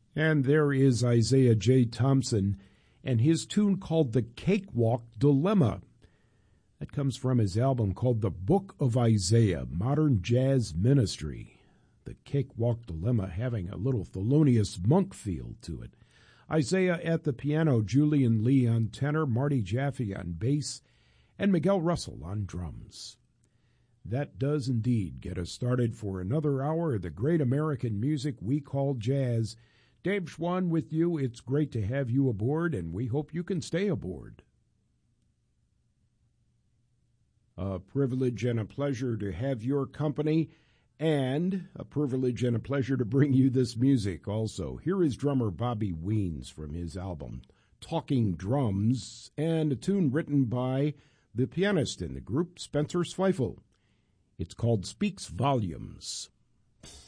And there is Isaiah J. Thompson and his tune called The Cakewalk Dilemma. That comes from his album called The Book of Isaiah, Modern Jazz Ministry. The Cakewalk Dilemma having a little Thelonious Monk feel to it. Isaiah at the piano, Julian Lee on tenor, Marty Jaffe on bass, and Miguel Russell on drums. That does indeed get us started for another hour of the great American music we call jazz. Dave Schwann with you. It's great to have you aboard, and we hope you can stay aboard. A privilege and a pleasure to have your company, and a privilege and a pleasure to bring you this music also. Here is drummer Bobby Weens from his album Talking Drums, and a tune written by the pianist in the group, Spencer Zweifel. It's called Speaks Volumes.